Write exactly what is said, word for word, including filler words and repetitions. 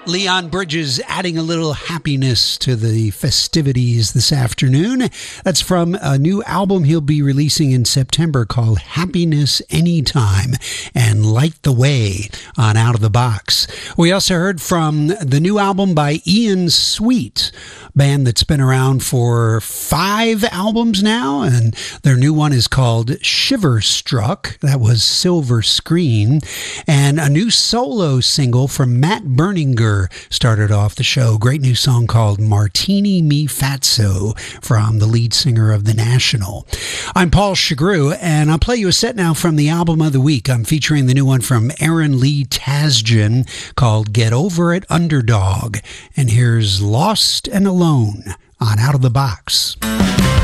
Leon Bridges adding a little happiness to the festivities this afternoon. That's from a new album he'll be releasing in September called Happiness Anytime and Light the Way on Out of the Box. We also heard from the new album by Ian Sweet, band that's been around for five albums now, and their new one is called Shiver Struck. That was Silver Screen. And a new solo single from Matt Berninger started off the show. Great new song called Martini Mi Fatso from the lead singer of The National. I'm Paul Chagru, and I'll play you a set now from the album of the week. I'm featuring the new one from Aaron Lee Tasjan called Get Over It Underdog. And here's Lost and Alone on Out of the Box.